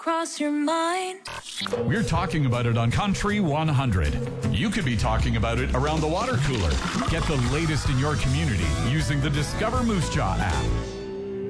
cross your mind. We're talking about it on Country 100. You could be talking about it around the water cooler. Get the latest in your community using the Discover Moose Jaw app.